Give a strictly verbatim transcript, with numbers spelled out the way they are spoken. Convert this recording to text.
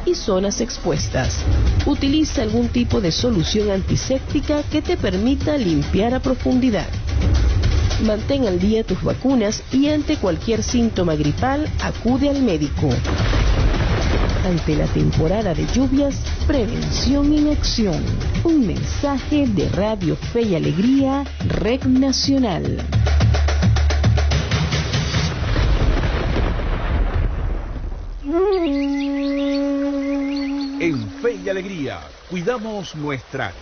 y zonas expuestas. Utiliza algún tipo de solución antiséptica que te permita limpiar a profundidad. Mantén al día tus vacunas y ante cualquier síntoma gripal, acude al médico. Ante la temporada de lluvias, prevención en acción. Un mensaje de Radio Fe y Alegría, Red Nacional. En Fe y Alegría, cuidamos nuestra